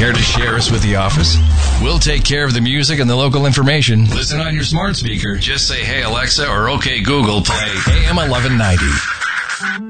Care to share us with the office? We'll take care of the music and the local information. Listen on your smart speaker. Just say, "Hey Alexa," or "Okay Google, play AM 1190.